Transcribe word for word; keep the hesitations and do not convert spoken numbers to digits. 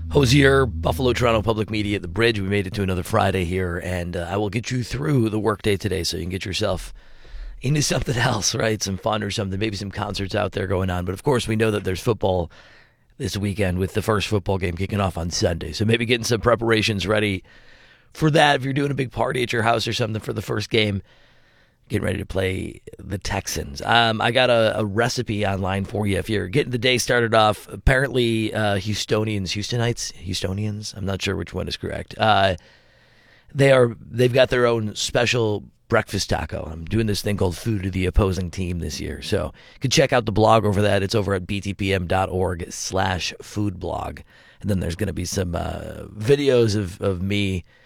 Hosier, Buffalo, Toronto Public Media at the Bridge. We made it to another Friday here, and uh, I will get you through the workday today so you can get yourself into something else, right? Some fun or something, maybe some concerts out there going on. But of course, we know that there's football this weekend with the first football game kicking off on Sunday. So maybe getting some preparations ready for that. If you're doing a big party at your house or something for the first game, getting ready to play the Texans. Um, I got a, a recipe online for you. If you're getting the day started off, apparently uh, Houstonians, Houstonites, Houstonians, I'm not sure which one is correct. Uh, they are, they've got their own special breakfast taco. I'm doing this thing called Food of the Opposing Team this year. So you can check out the blog over that. It's over at btpm.org slash food blog. And then there's going to be some uh, videos of, of me